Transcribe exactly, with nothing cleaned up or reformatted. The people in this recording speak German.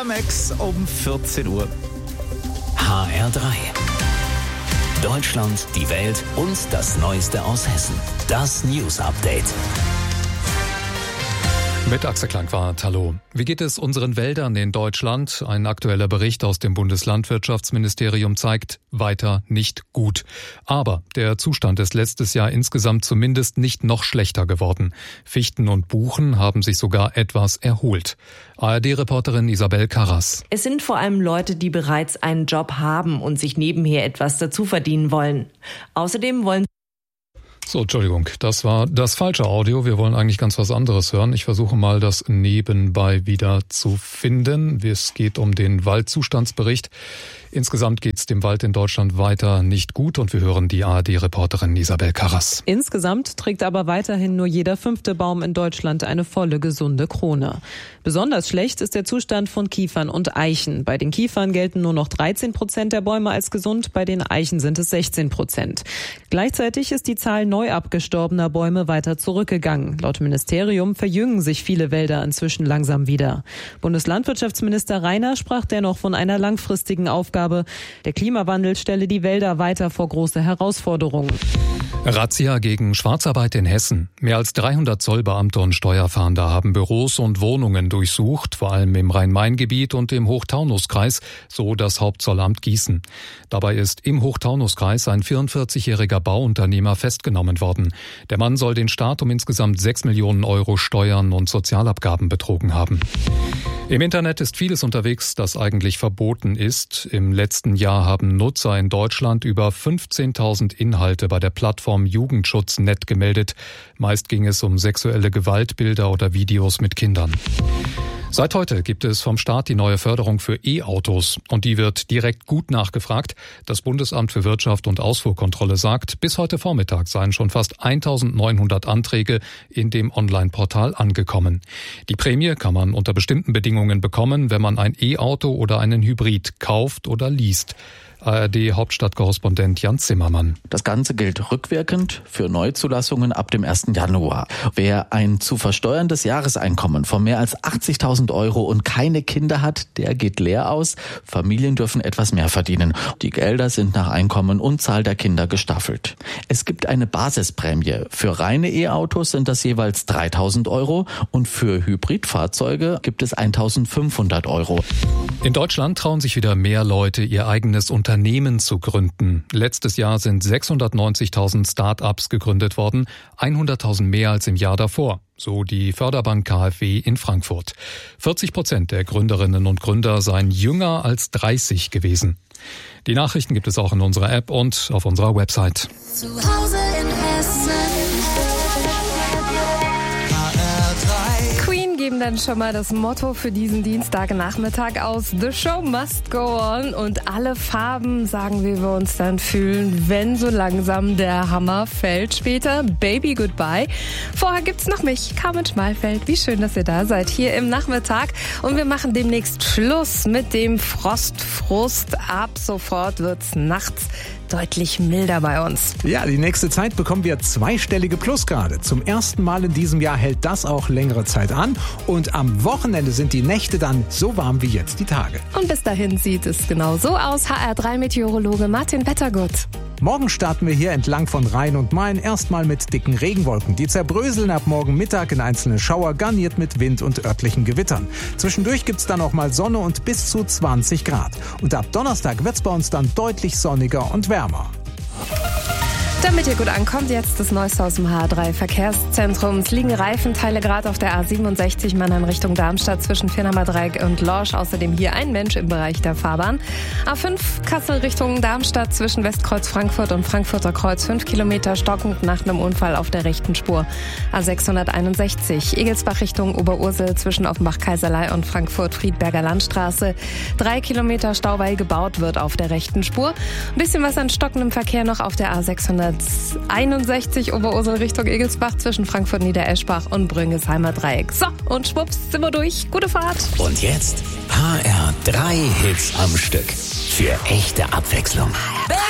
Max um vierzehn Uhr. H R drei. Deutschland, die Welt und das Neueste aus Hessen. Das News Update. Mit Axel Klangwart, hallo. Wie geht es unseren Wäldern in Deutschland? Ein aktueller Bericht aus dem Bundeslandwirtschaftsministerium zeigt, weiter nicht gut. Aber der Zustand ist letztes Jahr insgesamt zumindest nicht noch schlechter geworden. Fichten und Buchen haben sich sogar etwas erholt. A R D-Reporterin Isabel Karras. Es sind vor allem Leute, die bereits einen Job haben und sich nebenher etwas dazu verdienen wollen. Außerdem wollen So, Entschuldigung, das war das falsche Audio. Wir wollen eigentlich ganz was anderes hören. Ich versuche mal, das nebenbei wieder zu finden. Es geht um den Waldzustandsbericht. Insgesamt geht es dem Wald in Deutschland weiter nicht gut und wir hören die A R D-Reporterin Isabel Karras. Insgesamt trägt aber weiterhin nur jeder fünfte Baum in Deutschland eine volle, gesunde Krone. Besonders schlecht ist der Zustand von Kiefern und Eichen. Bei den Kiefern gelten nur noch dreizehn Prozent der Bäume als gesund, bei den Eichen sind es sechzehn Prozent. Gleichzeitig ist die Zahl neu abgestorbener Bäume weiter zurückgegangen. Laut Ministerium verjüngen sich viele Wälder inzwischen langsam wieder. Bundeslandwirtschaftsminister Rainer sprach dennoch von einer langfristigen Aufgabe. Der Klimawandel stelle die Wälder weiter vor große Herausforderungen. Razzia gegen Schwarzarbeit in Hessen. Mehr als dreihundert Zollbeamte und Steuerfahnder haben Büros und Wohnungen durchsucht, vor allem im Rhein-Main-Gebiet und im Hochtaunuskreis, so das Hauptzollamt Gießen. Dabei ist im Hochtaunuskreis ein vierundvierzigjähriger Bauunternehmer festgenommen worden. Der Mann soll den Staat um insgesamt sechs Millionen Euro Steuern und Sozialabgaben betrogen haben. Im Internet ist vieles unterwegs, das eigentlich verboten ist. Im letzten Jahr haben Nutzer in Deutschland über fünfzehntausend Inhalte bei der Plattform Jugendschutz Punkt net gemeldet. Meist ging es um sexuelle Gewaltbilder oder Videos mit Kindern. Seit heute gibt es vom Staat die neue Förderung für E-Autos und die wird direkt gut nachgefragt. Das Bundesamt für Wirtschaft und Ausfuhrkontrolle sagt, bis heute Vormittag seien schon fast eintausendneunhundert Anträge in dem Online-Portal angekommen. Die Prämie kann man unter bestimmten Bedingungen bekommen, wenn man ein E-Auto oder einen Hybrid kauft oder least. A R D-Hauptstadtkorrespondent Jan Zimmermann. Das Ganze gilt rückwirkend für Neuzulassungen ab dem ersten Januar. Wer ein zu versteuerndes Jahreseinkommen von mehr als achtzigtausend Euro und keine Kinder hat, der geht leer aus. Familien dürfen etwas mehr verdienen. Die Gelder sind nach Einkommen und Zahl der Kinder gestaffelt. Es gibt eine Basisprämie. Für reine E-Autos sind das jeweils dreitausend Euro und für Hybridfahrzeuge gibt es eintausendfünfhundert Euro. In Deutschland trauen sich wieder mehr Leute, ihr eigenes Unternehmen Unternehmen zu gründen. Letztes Jahr sind sechshundertneunzigtausend Start-ups gegründet worden, hunderttausend mehr als im Jahr davor, so die Förderbank K f W in Frankfurt. vierzig Prozent der Gründerinnen und Gründer seien jünger als dreißig gewesen. Die Nachrichten gibt es auch in unserer App und auf unserer Website. Zu Hause in Hessen. Geben dann schon mal das Motto für diesen Dienstagnachmittag aus. The show must go on. Und alle Farben sagen, wie wir uns dann fühlen, wenn so langsam der Hammer fällt. Später Baby Goodbye. Vorher gibt's noch mich, Carmen Schmalfeld. Wie schön, dass ihr da seid hier im Nachmittag. Und wir machen demnächst Schluss mit dem Frostfrust. Ab sofort wird's nachts deutlich milder bei uns. Ja, die nächste Zeit bekommen wir zweistellige Plusgrade. Zum ersten Mal in diesem Jahr hält das auch längere Zeit an. Und am Wochenende sind die Nächte dann so warm wie jetzt die Tage. Und bis dahin sieht es genau so aus. H R drei Meteorologe Martin Wettergut. Morgen starten wir hier entlang von Rhein und Main erstmal mit dicken Regenwolken. Die zerbröseln ab morgen Mittag in einzelne Schauer, garniert mit Wind und örtlichen Gewittern. Zwischendurch gibt's dann auch mal Sonne und bis zu zwanzig Grad. Und ab Donnerstag wird's bei uns dann deutlich sonniger und wärmer. Damit ihr gut ankommt, jetzt das Neueste aus dem H R drei Verkehrszentrum. Es liegen Reifenteile gerade auf der A siebenundsechzig Mannheim Richtung Darmstadt zwischen Firnheimer Dreieck und Lorsch. Außerdem hier ein Mensch im Bereich der Fahrbahn. A fünf Kassel Richtung Darmstadt zwischen Westkreuz Frankfurt und Frankfurter Kreuz. fünf Kilometer stockend nach einem Unfall auf der rechten Spur. A sechshunderteinundsechzig Egelsbach Richtung Oberursel zwischen Offenbach-Kaiserlei und Frankfurt-Friedberger Landstraße. Drei Kilometer Stau, weil gebaut wird auf der rechten Spur. Ein bisschen was an stockendem Verkehr noch auf der A sechshunderteinundsechzig Oberursel Richtung Egelsbach zwischen Frankfurt-Niedereschbach und Brüngesheimer Dreieck. So, und schwupps sind wir durch. Gute Fahrt. Und jetzt H R drei Hits am Stück. Für echte Abwechslung.